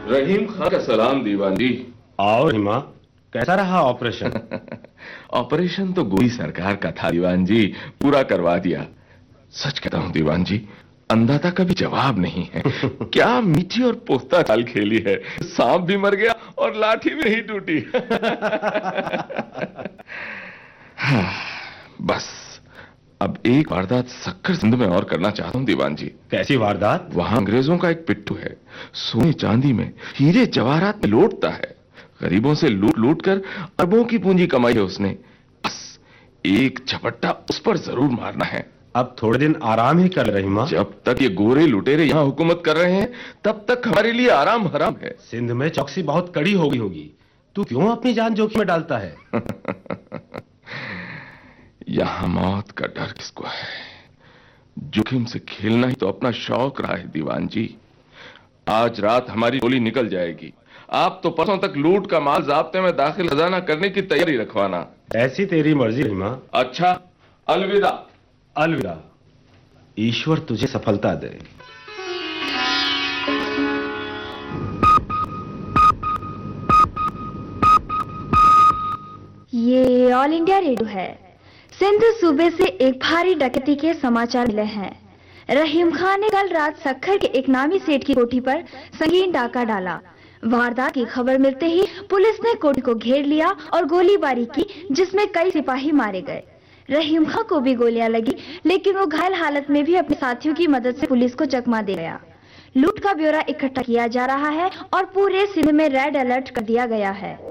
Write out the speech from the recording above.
रहीम खान का सलाम दीवान जी। और हिमा, कैसा रहा ऑपरेशन? ऑपरेशन तो गोली सरकार का था दीवान जी, पूरा करवा दिया। सच कहता हूं दीवान जी, अंधाता का भी जवाब नहीं है। क्या मीठी और पुख्ता चाल खेली है, सांप भी मर गया और लाठी भी नहीं टूटी। बस अब एक वारदात सक्कर सिंध में और करना चाहता हूं दीवान जी। कैसी वारदात? वहां अंग्रेजों का एक पिट्ठू है, सोने चांदी में हीरे जवाहरात में लौटता है। गरीबों से लूट लूट कर अरबों की पूंजी कमाई है उसने। बस एक झपट्टा उस पर जरूर मारना है। अब थोड़े दिन आराम ही कर रही माँ। जब तक ये गोरे लुटेरे यहाँ हुकूमत कर रहे हैं तब तक हमारे लिए आराम हराम है। सिंध में चौकसी बहुत कड़ी हो गई होगी, तू क्यों अपनी जान जोखिम में डालता है? यहाँ मौत का डर किसको है? जोखिम से खेलना ही तो अपना शौक रहा है दीवान जी। आज रात हमारी गोली निकल जाएगी। आप तो परसों तक लूट का माल ज़ाब्ते में दाखिल खजाना करने की तैयारी रखवाना। ऐसी तेरी मर्जी रहीमा। अच्छा, अलविदा। अलविदा। ईश्वर तुझे सफलता दे। ये ऑल इंडिया रेडियो है। सिंध सूबे से एक भारी डकैती के समाचार मिले हैं। रहीम खान ने कल रात सक्खर के एक नामी सेठ की कोठी पर संगीन डाका डाला। वारदात की खबर मिलते ही पुलिस ने कोठी को घेर लिया और गोलीबारी की, जिसमें कई सिपाही मारे गए। रहीम खान को भी गोलियां लगी, लेकिन वो घायल हालत में भी अपने साथियों की मदद से पुलिस को चकमा दे गया। लूट का ब्यौरा इकट्ठा किया जा रहा है और पूरे सिंध में रेड अलर्ट कर दिया गया है।